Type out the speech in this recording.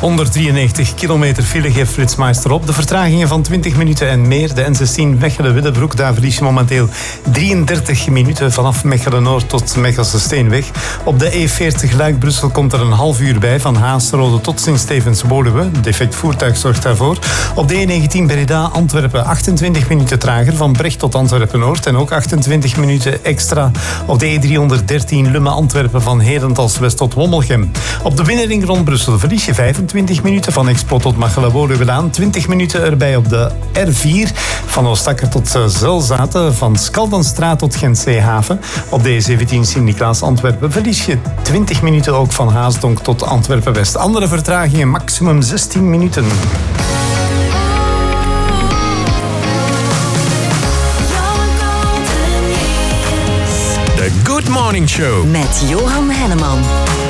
193 kilometer file geeft Flitsmeister op. De vertragingen van 20 minuten en meer. De N16 Mechelen-Willebroek, daar verlies je momenteel 33 minuten vanaf Mechelen-Noord tot Mechelse Steenweg. Op de E40 Luik-Brussel komt er een half uur bij, van Haasrode tot Sint-Stevens-Boluwe. Defect voertuig zorgt daarvoor. Op de E19 Breda-Antwerpen 28 minuten trager, van Brecht tot Antwerpen-Noord. En ook 28 minuten extra op de E313 Lummen-Antwerpen, van Herentals-West tot Wommelgem. Op de binnenring rond Brussel verlies je 25 minuten, van Expo tot Machelen-Woluwelaan. 20 minuten erbij op de R4 van Oostakker tot Zelzaten, van Skaldenstraat tot Gent-Zeehaven. Op de E17 Sint-Niklaas-Antwerpen verlies je 20 minuten ook, van Haasdonk tot Antwerpen-West. Andere vertragingen maximum 16 minuten. The Good Morning Show met Johan Henneman.